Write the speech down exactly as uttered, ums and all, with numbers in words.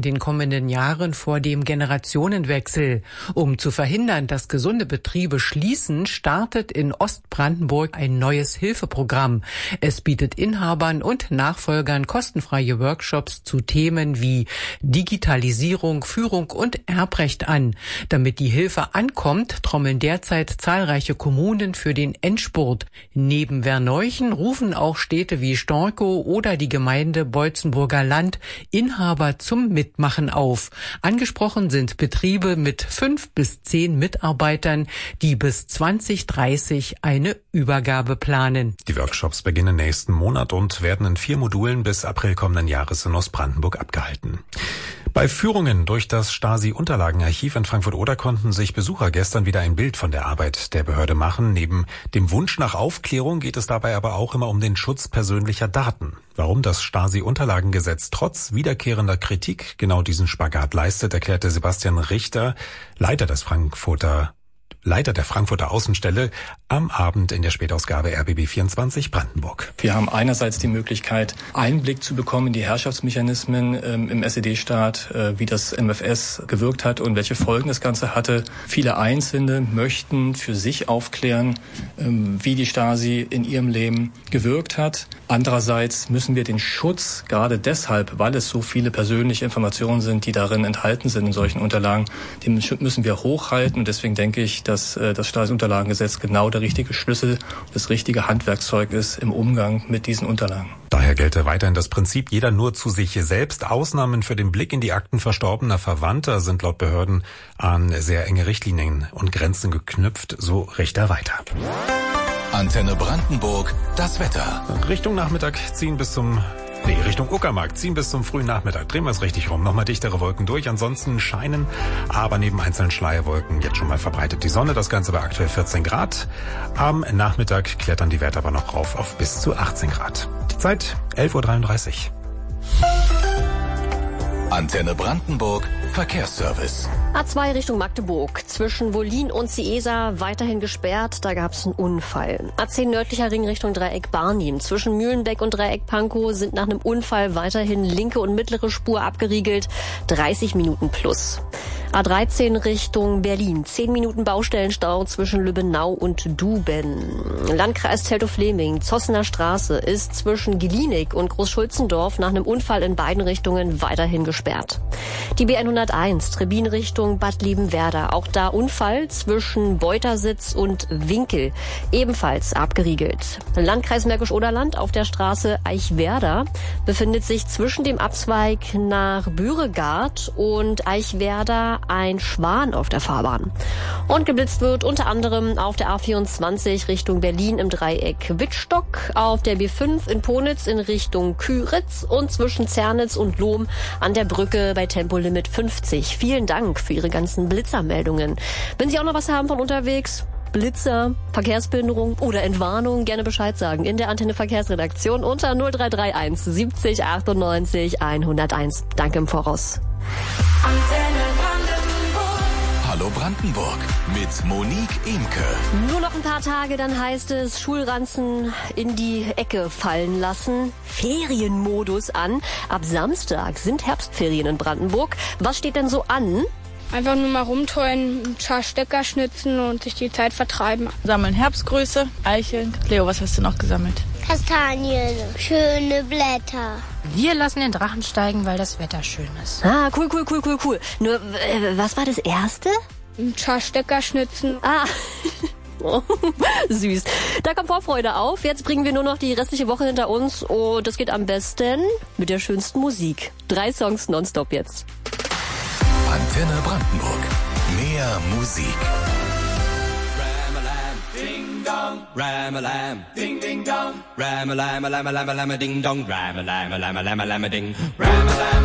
in den kommenden Jahren vor dem Generationenwechsel. Um zu verhindern, dass gesunde Betriebe schließen, startet in Ostbrandenburg ein neues Hilfeprogramm. Es bietet Inhabern und Nachfolgern kostenfreie Workshops zu Themen wie Digitalisierung, Führung und Erbrecht an. Damit die Hilfe ankommt, trommeln derzeit zahlreiche Kommunen für den Endspurt. Neben Verneuchen rufen auch Städte wie Storkow oder die Gemeinde Boitzenburger Land Inhaber zum Mitmachen auf. Angesprochen sind Betriebe mit fünf bis zehn Mitarbeitern, die bis zwanzig dreißig eine Übergabe planen. Die Workshops beginnen nächsten Monat und werden in vier Modulen bis April kommenden Jahres in Ostbrandenburg abgehalten. Bei Führungen durch das Stasi-Unterlagenarchiv in Frankfurt-Oder konnten sich Besucher gestern wieder ein Bild von der Arbeit der Behörde machen. Neben dem Wunsch nach Aufklärung geht es dabei aber auch immer um den Schutz persönlicher Daten. Warum das Stasi-Unterlagengesetz trotz wiederkehrender Kritik genau diesen Spagat leistet, erklärte Sebastian Richter, Leiter des Frankfurter Leiter der Frankfurter Außenstelle, am Abend in der Spätausgabe R B B vierundzwanzig Brandenburg. Wir haben einerseits die Möglichkeit, Einblick zu bekommen in die Herrschaftsmechanismen ähm, im S E D-Staat, äh, wie das M F S gewirkt hat und welche Folgen das Ganze hatte. Viele Einzelne möchten für sich aufklären, ähm, wie die Stasi in ihrem Leben gewirkt hat. Andererseits müssen wir den Schutz, gerade deshalb, weil es so viele persönliche Informationen sind, die darin enthalten sind in solchen Unterlagen, den müssen wir hochhalten. Und deswegen denke ich, dass äh, das Stasi-Unterlagengesetz genau der richtige Schlüssel, das richtige Handwerkszeug ist im Umgang mit diesen Unterlagen. Daher gelte weiterhin das Prinzip, jeder nur zu sich selbst. Ausnahmen für den Blick in die Akten verstorbener Verwandter sind laut Behörden an sehr enge Richtlinien und Grenzen geknüpft, so Richter weiter. Antenne Brandenburg, das Wetter. Richtung Nachmittag ziehen bis zum Nee, Richtung Uckermark ziehen bis zum frühen Nachmittag. Drehen wir es richtig rum. Nochmal dichtere Wolken durch. Ansonsten scheinen, aber neben einzelnen Schleierwolken jetzt schon mal verbreitet die Sonne. Das Ganze bei aktuell vierzehn Grad. Am Nachmittag klettern die Werte aber noch rauf auf bis zu achtzehn Grad. Die Zeit elf Uhr dreiunddreißig. Antenne Brandenburg, Verkehrsservice. A zwei Richtung Magdeburg. Zwischen Wollin und Ciesa weiterhin gesperrt. Da gab es einen Unfall. A zehn nördlicher Ring Richtung Dreieck Barnim. Zwischen Mühlenbeck und Dreieck Pankow sind nach einem Unfall weiterhin linke und mittlere Spur abgeriegelt. dreißig Minuten plus. A dreizehn Richtung Berlin. zehn Minuten Baustellenstau zwischen Lübbenau und Duben. Landkreis Teltow-Fläming. Zossener Straße ist zwischen Gelienig und Großschulzendorf nach einem Unfall in beiden Richtungen weiterhin gesperrt. Die B hunderteins Trebin Richtung Bad Liebenwerda. Auch da Unfall zwischen Beutersitz und Winkel. Ebenfalls abgeriegelt. Landkreis Märkisch-Oderland auf der Straße Eichwerder befindet sich zwischen dem Abzweig nach Büregard und Eichwerder ein Schwan auf der Fahrbahn. Und geblitzt wird unter anderem auf der A vierundzwanzig Richtung Berlin im Dreieck Wittstock, auf der B fünf in Ponitz in Richtung Küritz und zwischen Zernitz und Lohm an der Brücke bei Tempolimit fünfzig. Vielen Dank für Ihre ganzen Blitzermeldungen. Wenn Sie auch noch was haben von unterwegs, Blitzer, Verkehrsbehinderung oder Entwarnung, gerne Bescheid sagen in der Antenne Verkehrsredaktion unter null drei drei eins siebzig achtundneunzig hunderteins. Danke im Voraus. Antenne Brandenburg. Hallo Brandenburg mit Monique Imke. Nur noch ein paar Tage, dann heißt es Schulranzen in die Ecke fallen lassen. Ferienmodus an. Ab Samstag sind Herbstferien in Brandenburg. Was steht denn so an? Einfach nur mal rumtollen, ein paar Stecker schnitzen und sich die Zeit vertreiben. Sammeln Herbstgrüße, Eicheln. Leo, was hast du noch gesammelt? Kastanien, schöne Blätter. Wir lassen den Drachen steigen, weil das Wetter schön ist. Ah, cool, cool, cool, cool, cool. Nur, äh, was war das Erste? Ein paar Stecker schnitzen. Ah, oh, süß. Da kommt Vorfreude auf. Jetzt bringen wir nur noch die restliche Woche hinter uns. Und das geht am besten mit der schönsten Musik. Drei Songs nonstop jetzt. Antenne Brandenburg. Mehr Musik. Ding dong, ram-a-lam, ding ding dong, ram-a-lam-a-lam-a-lam-a-lam-a-ding dong, ram-a-lam-a-lam-a-lam-a-lam-a-ding, ram-a-lam.